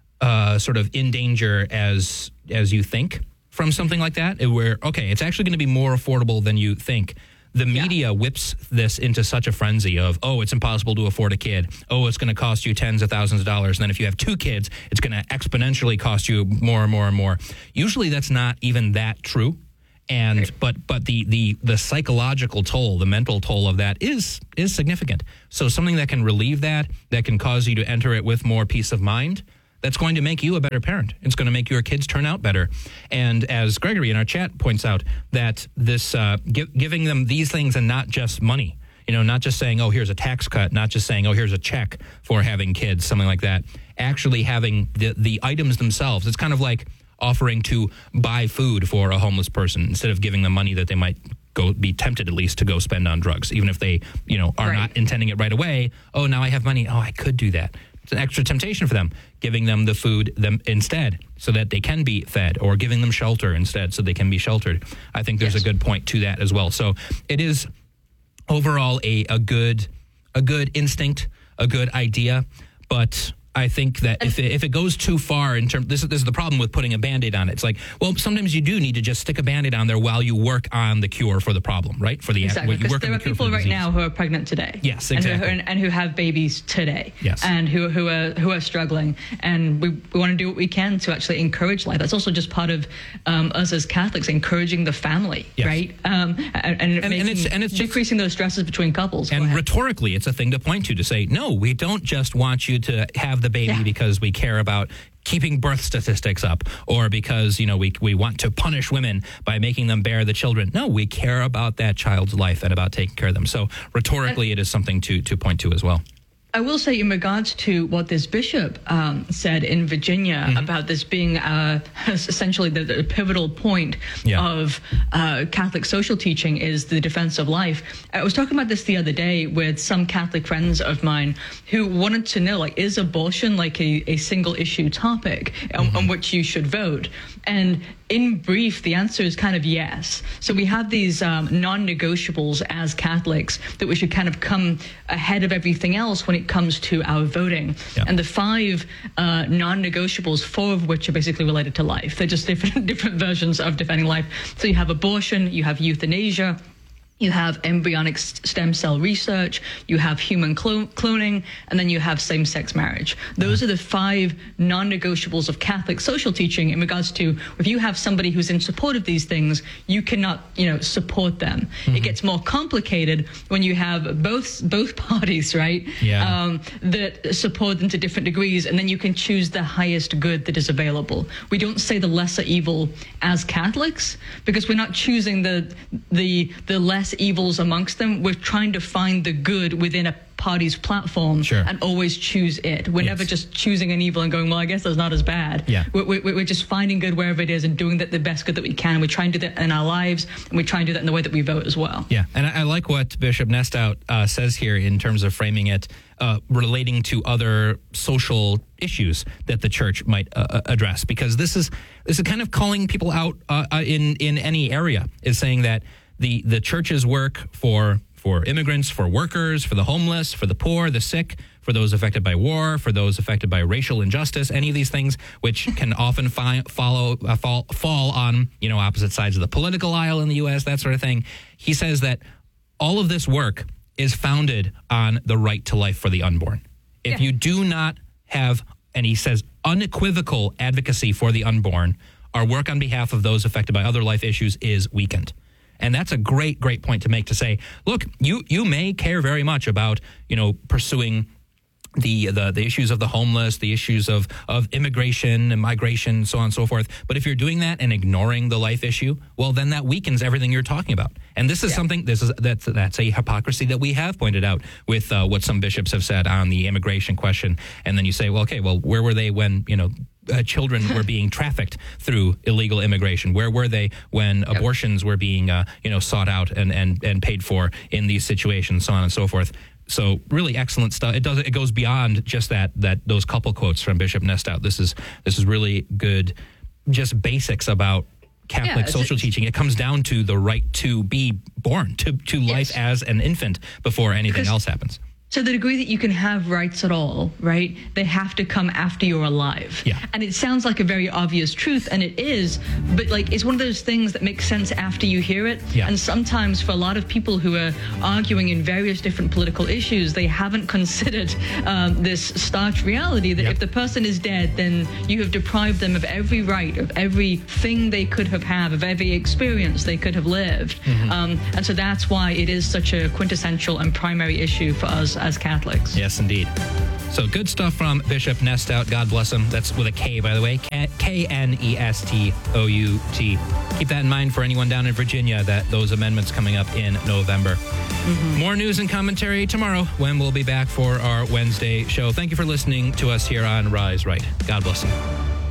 uh, sort of in danger as as you think from something like that. Where okay, it's actually going to be more affordable than you think. the media yeah. whips this into such a frenzy of, oh, it's impossible to afford a kid. Oh, it's going to cost you tens of thousands of dollars. And then if you have two kids, it's going to exponentially cost you more and more and more. Usually that's not even that true. And right. but but the, the the psychological toll, the mental toll of that is is significant. So something that can relieve that, that can cause you to enter it with more peace of mind, that's going to make you a better parent. It's going to make your kids turn out better. And as Gregory in our chat points out, that this uh, gi- giving them these things and not just money, you know, not just saying, oh, here's a tax cut, not just saying, oh, here's a check for having kids, something like that. Actually having the, the items themselves. It's kind of like offering to buy food for a homeless person instead of giving them money that they might go be tempted at least to go spend on drugs, even if they, you know, are right. not intending it right away. Oh, now I have money. Oh, I could do that. It's an extra temptation for them, giving them the food them instead so that they can be fed, or giving them shelter instead so they can be sheltered. I think there's yes. a good point to that as well. So it is overall a, a good a good instinct, a good idea, but I think that if it, if it goes too far in terms, this, this is the problem with putting a Band-Aid on it. It's like, well, sometimes you do need to just stick a Band-Aid on there while you work on the cure for the problem, right? For the exactly, you work there on are the cure people for the right disease. now who are pregnant today. Yes, and exactly, who, and, and who have babies today. Yes, and who who are who are struggling, and we, we want to do what we can to actually encourage life. That's also just part of um, us as Catholics encouraging the family, yes. right? Um, and and, and, making, and it's and it's decreasing just, those stresses between couples. And rhetorically, it's a thing to point to to say, no, we don't just want you to have the baby yeah. because we care about keeping birth statistics up, or because, you know, we we want to punish women by making them bear the children. No, we care about that child's life and about taking care of them. So rhetorically, and it is something to to point to as well. I will say, in regards to what this bishop um, said in Virginia mm-hmm. about this being uh, essentially the, the pivotal point yeah. of uh, Catholic social teaching is the defense of life. I was talking about this the other day with some Catholic friends of mine who wanted to know, like, is abortion like a, a single issue topic mm-hmm. on, on which you should vote? And in brief, the answer is kind of yes. So we have these um, non-negotiables as Catholics that we should kind of come ahead of everything else when it comes to our voting. Yeah. And the five uh, non-negotiables, four of which are basically related to life. They're just different different versions of defending life. So you have abortion, you have euthanasia, you have embryonic stem cell research, you have human clo- cloning, and then you have same-sex marriage. Those are the five non-negotiables of Catholic social teaching in regards to, if you have somebody who's in support of these things, you cannot, you know, support them. Mm-hmm. It gets more complicated when you have both both parties, right, yeah. um, that support them to different degrees, and then you can choose the highest good that is available. We don't say the lesser evil as Catholics, because we're not choosing the the the less evils amongst them. We're trying to find the good within a party's platform sure. and always choose it. We're yes. never just choosing an evil and going, well, I guess that's not as bad. Yeah. We're, we're, we're just finding good wherever it is and doing that the best good that we can. We try and do that in our lives, and we try and do that in the way that we vote as well. Yeah, and I, I like what Bishop Nestout uh, says here in terms of framing it uh, relating to other social issues that the church might uh, address, because this is this is kind of calling people out uh, uh, in in any area, is saying that the the church's work for for immigrants, for workers, for the homeless, for the poor, the sick, for those affected by war, for those affected by racial injustice, any of these things which can often fi- follow uh, fall fall on, you know, opposite sides of the political aisle in the U S, that sort of thing. He says that all of this work is founded on the right to life for the unborn. If yeah. you do not have, and he says, unequivocal advocacy for the unborn, our work on behalf of those affected by other life issues is weakened. And that's a great, great point to make, to say, look, you you may care very much about, you know, pursuing the the, the issues of the homeless, the issues of, of immigration and migration, so on and so forth. But if you're doing that and ignoring the life issue, well, then that weakens everything you're talking about. And this is yeah. something, this is that's, that's a hypocrisy that we have pointed out with uh, what some bishops have said on the immigration question. And then you say, well, okay, well, where were they when, you know, Uh, children were being trafficked through illegal immigration? Where were they when yep. abortions were being, uh, you know, sought out and, and, and paid for in these situations, so on and so forth? So really excellent stuff. It does it goes beyond just that that those couple quotes from Bishop Nestout. This is this is really good, just basics about Catholic yeah, social teaching. It comes down to the right to be born, to to life yes. as an infant before anything because, else happens. So the degree that you can have rights at all, right, they have to come after you're alive. Yeah. And it sounds like a very obvious truth, and it is, but like it's one of those things that makes sense after you hear it. Yeah. And sometimes for a lot of people who are arguing in various different political issues, they haven't considered um, this stark reality that Yep. if the person is dead, then you have deprived them of every right, of everything they could have had, of every experience they could have lived. Mm-hmm. Um, and so that's why it is such a quintessential and primary issue for us as Catholics. Yes, indeed. So good stuff from Bishop Nestout. God bless him. That's with a K, by the way. K N E S T O U T. Keep that in mind for anyone down in Virginia, that those amendments coming up in November. Mm-hmm. More news and commentary tomorrow when we'll be back for our Wednesday show. Thank you for listening to us here on Rise Right. God bless you.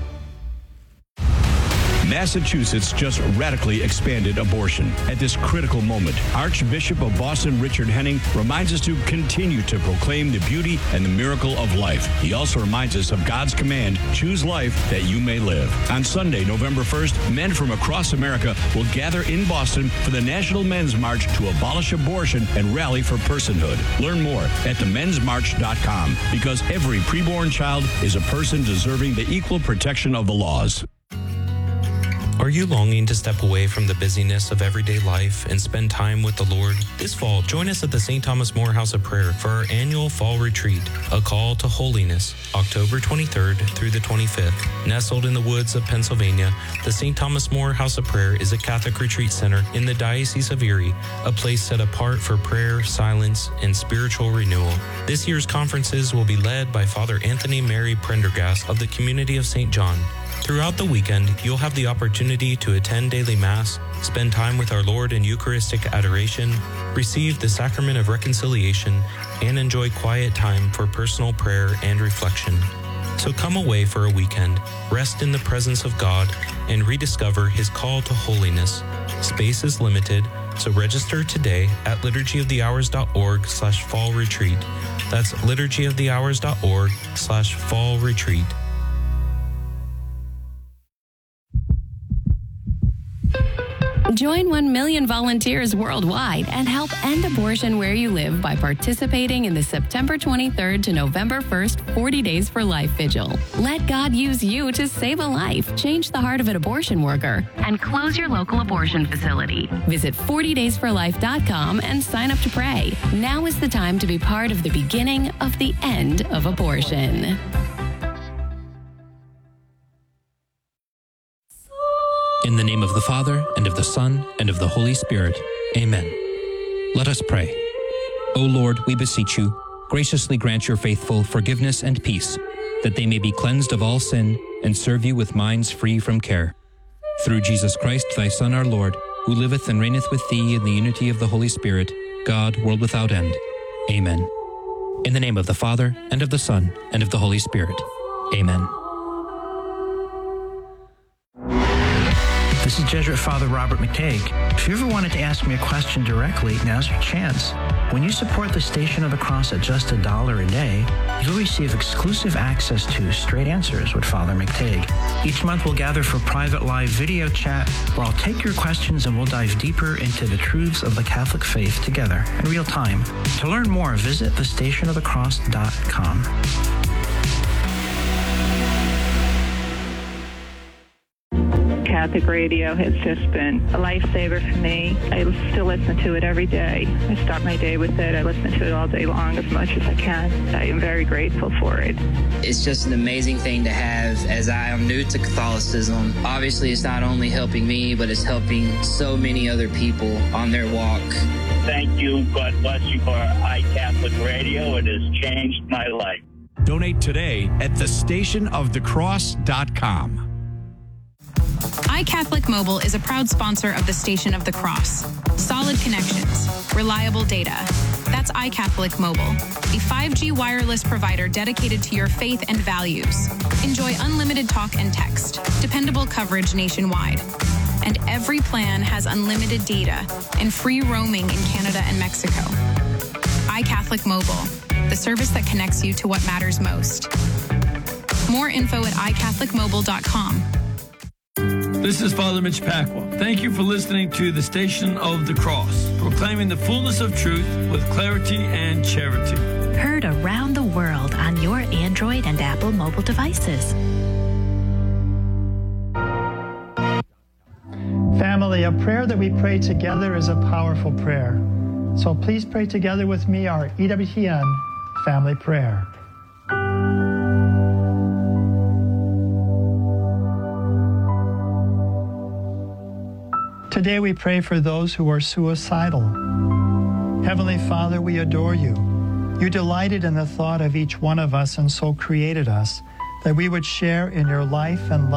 Massachusetts just radically expanded abortion. At this critical moment, Archbishop of Boston Richard Henning reminds us to continue to proclaim the beauty and the miracle of life. He also reminds us of God's command, choose life that you may live. On Sunday, November first, men from across America will gather in Boston for the National Men's March to abolish abortion and rally for personhood. Learn more at the men's march dot com, because every preborn child is a person deserving the equal protection of the laws. Are you longing to step away from the busyness of everyday life and spend time with the Lord? This fall, join us at the Saint Thomas More House of Prayer for our annual fall retreat, A Call to Holiness, October twenty-third through the twenty-fifth. Nestled in the woods of Pennsylvania, the Saint Thomas More House of Prayer is a Catholic retreat center in the Diocese of Erie, a place set apart for prayer, silence, and spiritual renewal. This year's conferences will be led by Father Anthony Mary Prendergast of the Community of Saint John. Throughout the weekend, you'll have the opportunity to attend daily Mass, spend time with our Lord in Eucharistic adoration, receive the Sacrament of Reconciliation, and enjoy quiet time for personal prayer and reflection. So come away for a weekend, rest in the presence of God, and rediscover His call to holiness. Space is limited, so register today at liturgy of the hours dot org slash fall retreat. That's liturgy of the hours dot org slash fall retreat. Join one million volunteers worldwide and help end abortion where you live by participating in the September twenty-third to November first forty Days for Life Vigil. Let God use you to save a life, change the heart of an abortion worker, and close your local abortion facility. Visit forty days for life dot com and sign up to pray. Now is the time to be part of the beginning of the end of abortion. In the name of the Father, and of the Son, and of the Holy Spirit. Amen. Let us pray. O Lord, we beseech you, graciously grant your faithful forgiveness and peace, that they may be cleansed of all sin and serve you with minds free from care. Through Jesus Christ, thy Son, our Lord, who liveth and reigneth with thee in the unity of the Holy Spirit, God, world without end. Amen. In the name of the Father, and of the Son, and of the Holy Spirit. Amen. This is Jesuit Father Robert McTague. If you ever wanted to ask me a question directly, now's your chance. When you support the Station of the Cross at just a dollar a day, you'll receive exclusive access to Straight Answers with Father McTague. Each month we'll gather for private live video chat where I'll take your questions and we'll dive deeper into the truths of the Catholic faith together in real time. To learn more, visit the station of the cross dot com. Catholic radio has just been a lifesaver for me. I still listen to it every day. I start my day with it. I listen to it all day long as much as I can. I am very grateful for it. It's just an amazing thing to have, as I am new to Catholicism. Obviously, it's not only helping me, but it's helping so many other people on their walk. Thank you. God bless you for iCatholic Radio. It has changed my life. Donate today at the station of the cross dot com. iCatholic Mobile is a proud sponsor of the Station of the Cross. Solid connections, reliable data. That's iCatholic Mobile, a five G wireless provider dedicated to your faith and values. Enjoy unlimited talk and text, dependable coverage nationwide. And every plan has unlimited data and free roaming in Canada and Mexico. iCatholic Mobile, the service that connects you to what matters most. More info at i catholic mobile dot com. This is Father Mitch Pacwa. Thank you for listening to the Station of the Cross, proclaiming the fullness of truth with clarity and charity. Heard around the world on your Android and Apple mobile devices. Family, a prayer that we pray together is a powerful prayer. So please pray together with me our E W T N family prayer. Today we pray for those who are suicidal. Heavenly Father, we adore you. You delighted in the thought of each one of us and so created us that we would share in your life and love.